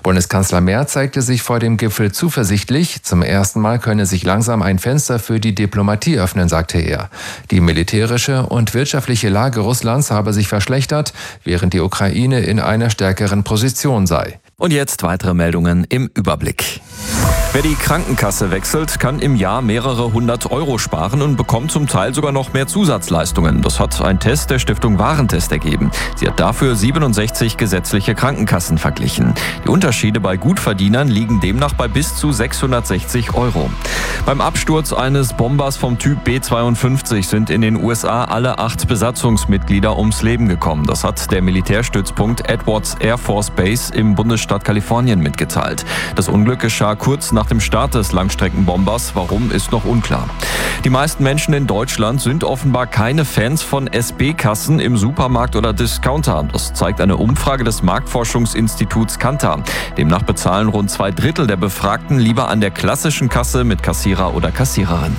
Bundeskanzler Merz zeigte sich vor dem Gipfel zuversichtlich. Zum ersten Mal könne sich langsam ein Fenster für die Diplomatie öffnen, sagte er. Die militärische und wirtschaftliche Lage Russlands habe sich verschlechtert, während die Ukraine in einer stärkeren Position sei. Und jetzt weitere Meldungen im Überblick. Wer die Krankenkasse wechselt, kann im Jahr mehrere 100 € sparen und bekommt zum Teil sogar noch mehr Zusatzleistungen. Das hat ein Test der Stiftung Warentest ergeben. Sie hat dafür 67 gesetzliche Krankenkassen verglichen. Die Unterschiede bei Gutverdienern liegen demnach bei bis zu 660 €. Beim Absturz eines Bombers vom Typ B-52 sind in den USA alle 8 Besatzungsmitglieder ums Leben gekommen. Das hat der Militärstützpunkt Edwards Air Force Base im Bundesstaat Kalifornien mitgeteilt. Das Unglück geschah kurz nach dem Start des Langstreckenbombers. Warum, ist noch unklar. Die meisten Menschen in Deutschland sind offenbar keine Fans von SB-Kassen im Supermarkt oder Discounter. Das zeigt eine Umfrage des Marktforschungsinstituts Kantar. Demnach bezahlen rund 2/3 der Befragten lieber an der klassischen Kasse mit Kassierer oder Kassiererin.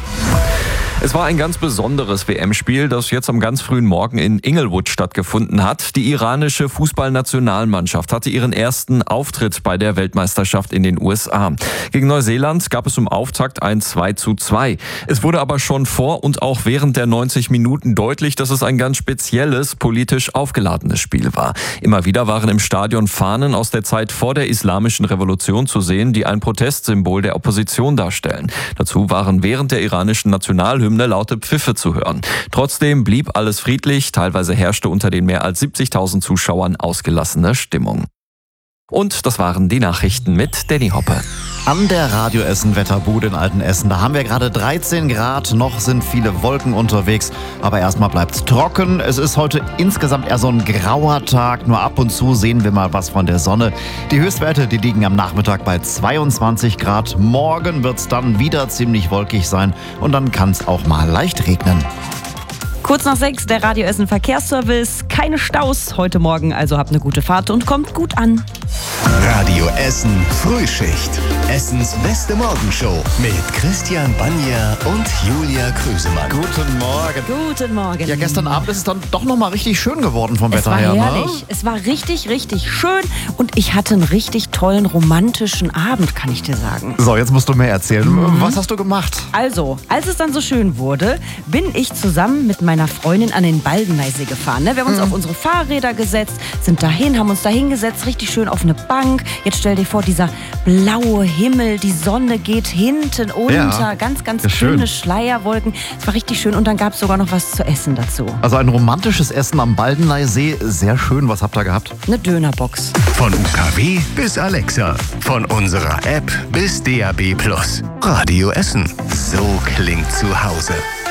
Es war ein ganz besonderes WM-Spiel, das jetzt am ganz frühen Morgen in Inglewood stattgefunden hat. Die iranische Fußballnationalmannschaft hatte ihren ersten Auftritt bei der Weltmeisterschaft in den USA. Gegen Neuseeland gab es zum Auftakt ein 2:2. Es wurde aber schon vor und auch während der 90 Minuten deutlich, dass es ein ganz spezielles, politisch aufgeladenes Spiel war. Immer wieder waren im Stadion Fahnen aus der Zeit vor der Islamischen Revolution zu sehen, die ein Protestsymbol der Opposition darstellen. Dazu waren während der iranischen Nationalhymne laute Pfiffe zu hören. Trotzdem blieb alles friedlich, teilweise herrschte unter den mehr als 70.000 Zuschauern ausgelassene Stimmung. Und das waren die Nachrichten mit Danny Hoppe. An der Radio Essen Wetterbude in Altenessen, da haben wir gerade 13 Grad, noch sind viele Wolken unterwegs, aber erstmal bleibt's trocken. Es ist heute insgesamt eher so ein grauer Tag, nur ab und zu sehen wir mal was von der Sonne. Die Höchstwerte, die liegen am Nachmittag bei 22 Grad. Morgen wird's dann wieder ziemlich wolkig sein und dann kann's auch mal leicht regnen. Kurz nach 6, der Radio Essen Verkehrsservice. Keine Staus heute Morgen, also habt eine gute Fahrt und kommt gut an. Radio Essen Frühschicht. Essens beste Morgenshow mit Christian Banja und Julia Krüsemann. Guten Morgen. Guten Morgen. Ja, gestern Abend ist es dann doch nochmal richtig schön geworden vom Wetter her. Es war herrlich. Es war richtig, richtig schön und ich hatte einen richtig tollen romantischen Abend, kann ich dir sagen. So, jetzt musst du mehr erzählen. Was hast du gemacht? Also, als es dann so schön wurde, bin ich zusammen mit meiner Freundin an den Baldeneysee gefahren. Wir haben uns auf unsere Fahrräder gesetzt, sind dahin, haben uns da hingesetzt, richtig schön auf eine Bank. Jetzt stell dir vor, dieser blaue Himmel, die Sonne geht hinten unter, ganz, ganz dünne Schleierwolken. Es war richtig schön und dann gab es sogar noch was zu essen dazu. Also ein romantisches Essen am Baldeneysee, sehr schön. Was habt ihr gehabt? Eine Dönerbox. Von UKW bis Alexa, von unserer App bis DAB+. Radio Essen, so klingt zu Hause.